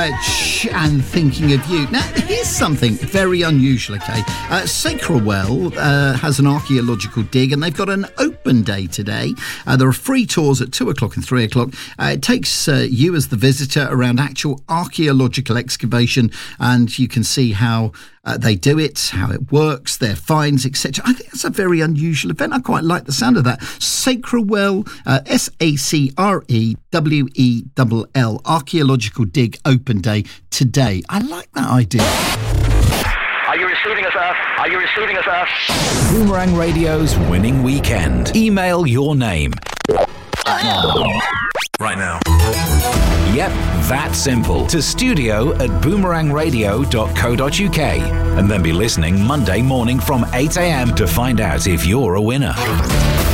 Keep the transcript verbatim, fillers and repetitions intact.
And thinking of you. Now, here's something very unusual, okay? Uh, Sacrowell uh, has an archaeological dig, and they've got an open day today. Uh, there are free tours at two o'clock and three o'clock. Uh, it takes uh, you as the visitor around actual archaeological excavation, and you can see how uh, they do it, how it works, their finds, et cetera. I think it's a very unusual event. I quite like the sound of that. Sacrowell, uh, S A C R E W E L L, Archaeological Dig Open Day today. I like that idea. Are you receiving us, Earth? Are you receiving us, Earth? Boomerang Radio's winning weekend. Email your name. Right now. Yep, that simple. To studio at boomerang radio dot co dot uk. And then be listening Monday morning from eight a.m. to find out if you're a winner.